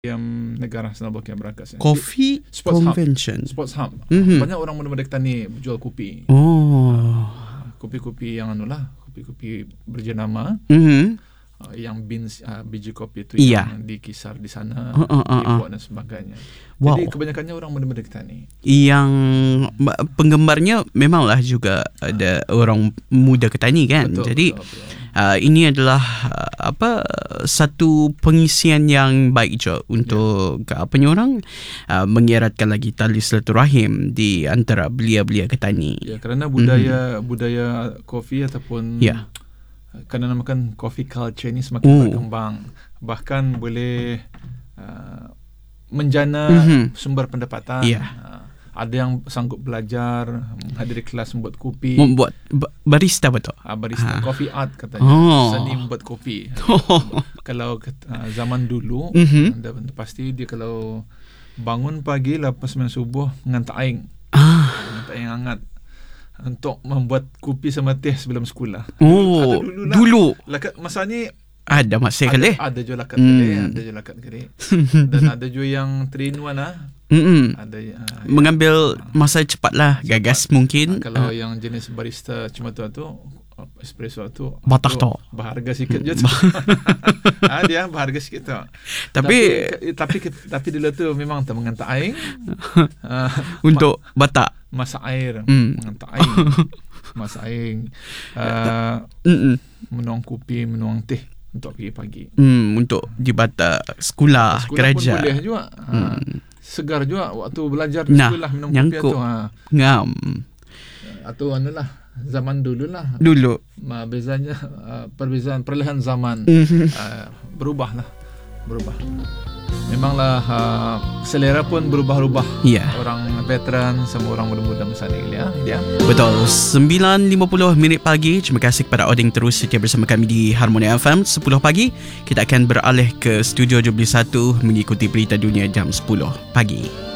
negara Senal Bukit Berakas. Coffee Sports Convention. Sports Hub. Mhm. Banyak orang muda-muda Ketani berjual kopi. Oh. Kopi-kopi yang kopi-kopi berjenama. Mhm. Yang biji kopi itu Iya. yang dikisar di sana, import dan sebagainya. Wow. Jadi kebanyakannya orang muda-muda Ketani. Yang penggemarnya memanglah juga ada orang muda Ketani kan. Betul, Jadi betul. Ini adalah satu pengisian yang baik je untuk mengeratkan lagi tali silaturahim di antara belia-belia Ketani. Ya, kerana budaya kopi ataupun kerana namakan coffee culture ni semakin berkembang, bahkan boleh menjana sumber pendapatan. Ada yang sanggup belajar, menghadiri kelas membuat kopi, membuat barista betul. Barista coffee art katanya, seni membuat kopi. Kalau zaman dulu, anda pasti dia kalau bangun pagi lepas main subuh mengantar aing, mengantar aing hangat untuk membuat kopi sama teh sebelum sekolah. Oh, dulu. Masa ni ada masih kali. Ada jual lakat kali, dan ada jual yang 3-in-1 Ada mengambil masa cepatlah, gagas mungkin. Kalau yang jenis barista cuma tu espresso tu batak tu berharga sikit je tu. Dia berharga sikit tu. Tapi dulu tu memang tak mengantar air untuk batak masak air, mengantar air, masak air, menuang kopi, menuang teh untuk pagi-pagi. Untuk di batak sekolah kerja. Pun boleh juga. Segar juga waktu belajar di sekolah minum kopi tu. Ngam. Atau zaman dulu lah. Dulu. Bezanya perlahan zaman berubah. Memanglah selera pun berubah-ubah. Orang veteran sama orang muda-muda masa ni dia. Betul. 9.50 minit pagi. Terima kasih kepada Oding terus setia bersama kami di Harmony FM. 10 pagi kita akan beralih ke Studio 71 mengikuti berita dunia jam 10 pagi.